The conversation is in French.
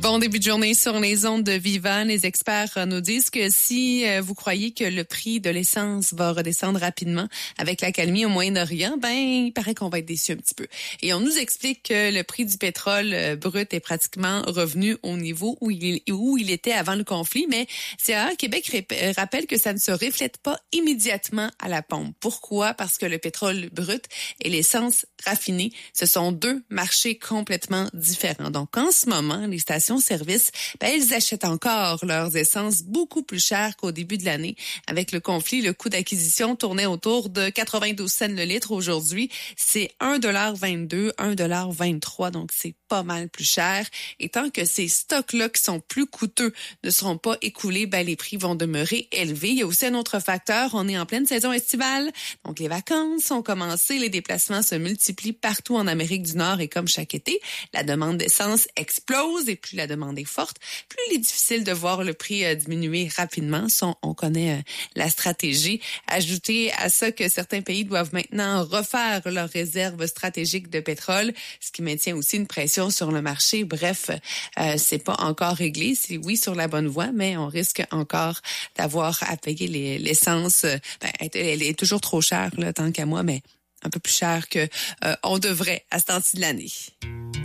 Bon début de journée sur les ondes de Vivant. Les experts nous disent que si vous croyez que le prix de l'essence va redescendre rapidement avec l'accalmie au Moyen-Orient, il paraît qu'on va être déçu un petit peu. Et on nous explique que le prix du pétrole brut est pratiquement revenu au niveau où il était avant le conflit, mais CAA Québec rappelle que ça ne se reflète pas immédiatement à la pompe. Pourquoi? Parce que le pétrole brut et l'essence raffinée, ce sont deux marchés complètement différents. Donc, en ce moment, les stations-service, elles achètent encore leurs essences beaucoup plus chères qu'au début de l'année. Avec le conflit, le coût d'acquisition tournait autour de 92 cents le litre. Aujourd'hui, c'est 1,22 $, 1,23 $. Donc, c'est pas mal plus cher. Et tant que ces stocks-là qui sont plus coûteux ne seront pas écoulés, les prix vont demeurer élevés. Il y a aussi un autre facteur. On est en pleine saison estivale. Donc, les vacances ont commencé. Les déplacements se multiplient partout en Amérique du Nord et comme chaque été, la demande d'essence explose et plus la demande est forte, plus il est difficile de voir le prix diminuer rapidement. On connaît la stratégie. Ajoutez à ça que certains pays doivent maintenant refaire leurs réserves stratégiques de pétrole, ce qui maintient aussi une pression sur le marché. Bref, c'est pas encore réglé. C'est oui sur la bonne voie, mais on risque encore d'avoir à payer l'essence. Elle est toujours trop chère, là, tant qu'à moi, mais un peu plus chère que on devrait à ce temps-ci de l'année.